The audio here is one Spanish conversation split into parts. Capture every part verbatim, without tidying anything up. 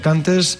Cantes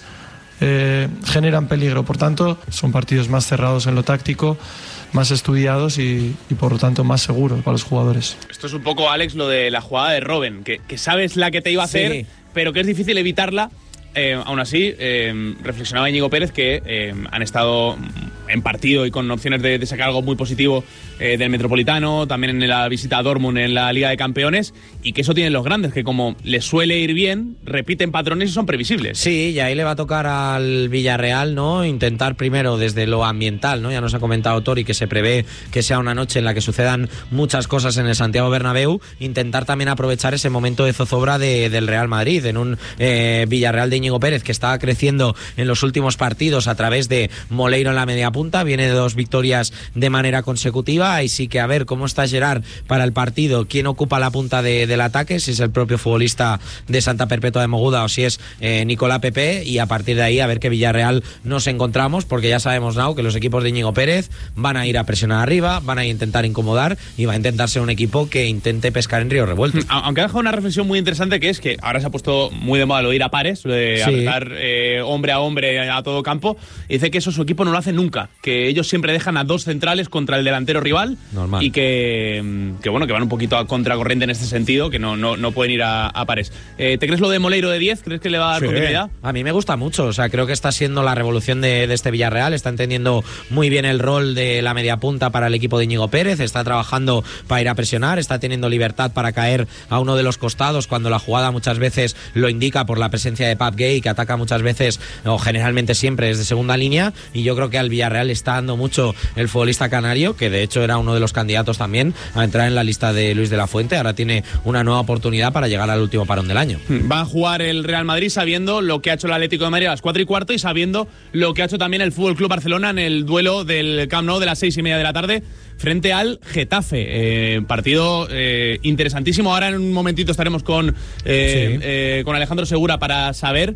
eh, generan peligro, por tanto son partidos más cerrados en lo táctico, más estudiados y, y por lo tanto más seguros para los jugadores. Esto es un poco, Alex, lo de la jugada de Robben, que, que sabes la que te iba a hacer, sí, pero que es difícil evitarla. Eh, aún así, eh, reflexionaba Íñigo Pérez que eh, han estado en partido y con opciones de, de sacar algo muy positivo eh, del Metropolitano, también en la visita a Dortmund en la Liga de Campeones, y que eso tienen los grandes, que como les suele ir bien, repiten patrones y son previsibles. Sí, y ahí le va a tocar al Villarreal, ¿no? Intentar primero desde lo ambiental, ¿no? Ya nos ha comentado Tori que se prevé que sea una noche en la que sucedan muchas cosas en el Santiago Bernabéu, intentar también aprovechar ese momento de zozobra de, del Real Madrid, en un eh, Villarreal de Íñigo Pérez que estaba creciendo en los últimos partidos a través de Moleiro en la media punta, viene de dos victorias de manera consecutiva. Ahí sí que a ver cómo está Gerard para el partido, quién ocupa la punta de, del ataque, si es el propio futbolista de Santa Perpetua de Moguda o si es eh, Nicolás Pepe, y a partir de ahí a ver qué Villarreal nos encontramos, porque ya sabemos now que los equipos de Íñigo Pérez van a ir a presionar arriba, van a intentar incomodar y va a intentar ser un equipo que intente pescar en río revuelto. Aunque ha dejado una reflexión muy interesante, que es que ahora se ha puesto muy de moda lo de ir a pares, lo de sí. apretar eh, hombre a hombre a todo campo, y dice que eso su equipo no lo hace nunca, que ellos siempre dejan a dos centrales contra el delantero rival. Normal. Y que, que bueno, que van un poquito a contracorriente en este sentido, que no, no, no pueden ir a, a pares. Eh, ¿Te crees lo de Moleiro de diez? ¿Crees que le va a dar sí. continuidad? A mí me gusta mucho, o sea, creo que está siendo la revolución de, de este Villarreal, está entendiendo muy bien el rol de la media punta para el equipo de Íñigo Pérez, está trabajando para ir a presionar, está teniendo libertad para caer a uno de los costados cuando la jugada muchas veces lo indica por la presencia de Pape Gay, que ataca muchas veces o generalmente siempre desde segunda línea, y yo creo que al Villarreal le está dando mucho el futbolista canario, que de hecho era uno de los candidatos también a entrar en la lista de Luis de la Fuente. Ahora tiene una nueva oportunidad para llegar al último parón del año. Va a jugar el Real Madrid sabiendo lo que ha hecho el Atlético de Madrid a las cuatro y cuarto y sabiendo lo que ha hecho también el F C Barcelona en el duelo del Camp Nou de las seis y media de la tarde frente al Getafe. Eh, partido eh, interesantísimo. Ahora en un momentito estaremos con, eh, sí. eh, con Alejandro Segura para saber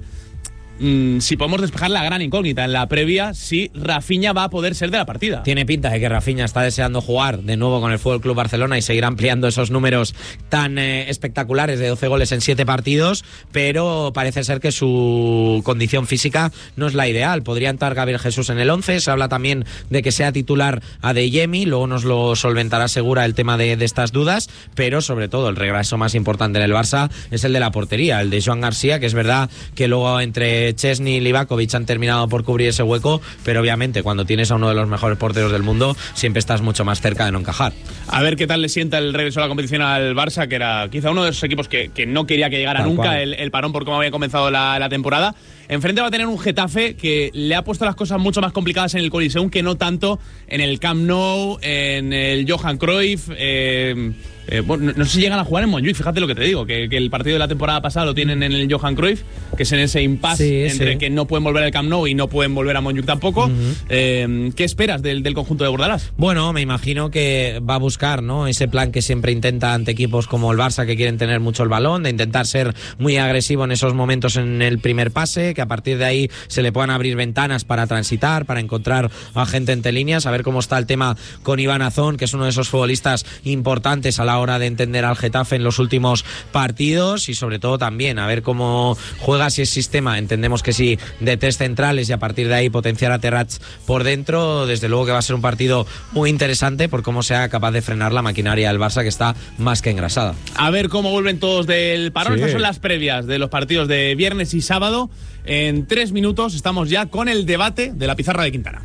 Mm, si podemos despejar la gran incógnita en la previa, si Rafinha va a poder ser de la partida. Tiene pinta de que Rafinha está deseando jugar de nuevo con el F C Barcelona y seguir ampliando esos números tan eh, espectaculares de doce goles en siete partidos, pero parece ser que su condición física no es la ideal. Podría entrar Gabriel Jesús en el once, se habla también de que sea titular Adeyemi, luego nos lo solventará Segura el tema de, de estas dudas, pero sobre todo el regreso más importante en el Barça es el de la portería, el de Joan García, que es verdad que luego entre Chesney y Livakovic han terminado por cubrir ese hueco, pero obviamente cuando tienes a uno de los mejores porteros del mundo siempre estás mucho más cerca de no encajar. A ver qué tal le sienta el regreso a la competición al Barça, que era quizá uno de esos equipos que, que no quería que llegara tal nunca el, el parón por cómo había comenzado la, la temporada. Enfrente va a tener un Getafe que le ha puesto las cosas mucho más complicadas en el Coliseum, que no tanto en el Camp Nou, en el Johan Cruyff. Eh, eh, bueno, no, no sé si llegan a jugar en Montjuic, fíjate lo que te digo, que, que el partido de la temporada pasada lo tienen en el Johan Cruyff, que es en ese impasse sí, entre sí. que no pueden volver al Camp Nou y no pueden volver a Montjuic tampoco. Uh-huh. Eh, ¿Qué esperas del, del conjunto de Bordalás? Bueno, me imagino que va a buscar, ¿no?, ese plan que siempre intenta ante equipos como el Barça, que quieren tener mucho el balón, de intentar ser muy agresivo en esos momentos en el primer pase, que a partir de ahí se le puedan abrir ventanas para transitar, para encontrar a gente entre líneas, a ver cómo está el tema con Iván Azón, que es uno de esos futbolistas importantes a la hora de entender al Getafe en los últimos partidos, y sobre todo también a ver cómo juega, si es sistema, entendemos que sí, de tres centrales, y a partir de ahí potenciar a Terrats por dentro. Desde luego que va a ser un partido muy interesante por cómo sea capaz de frenar la maquinaria del Barça, que está más que engrasada. A ver cómo vuelven todos del parón. Sí. Estas son las previas de los partidos de viernes y sábado. En tres minutos estamos ya con el debate de la pizarra de Quintana.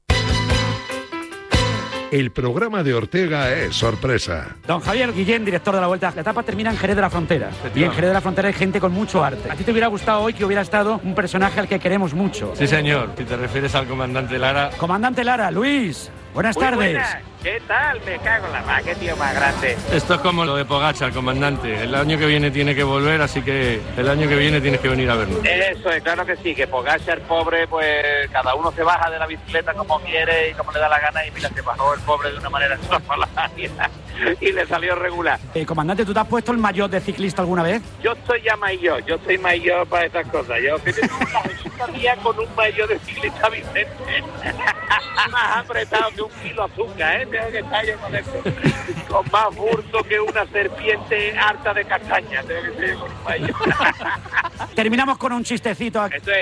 El programa de Ortega es sorpresa. Don Javier Guillén, director de la Vuelta. La etapa termina en Jerez de la Frontera. Y en Jerez de la Frontera hay gente con mucho arte. ¿A ti te hubiera gustado hoy que hubiera estado un personaje al que queremos mucho? Sí, señor. Si te refieres al comandante Lara. Comandante Lara, Luis, buenas Muy tardes. Buena. ¿Qué tal? Me cago en la mar, qué tío más grande. Esto es como lo de Pogačar, el comandante. El año que viene tiene que volver, así que el año que viene tienes que venir a vernos. Eso es, claro que sí, que Pogačar, pobre, pues cada uno se baja de la bicicleta como quiere y como le da la gana, y mira, se bajó el pobre de una manera extraordinaria. y le salió regular. Eh, comandante, ¿tú te has puesto el maillot de ciclista alguna vez? Yo estoy ya mayor, yo soy mayor para estas cosas. Yo tengo una día con un maillot de ciclista Vicente. Más apretado que un kilo de azúcar, ¿eh? Tengo que estar yo con eso. Con más burdo que una serpiente harta de castaña. Tengo que estar yo con un maillot. Terminamos con un chistecito. Esto es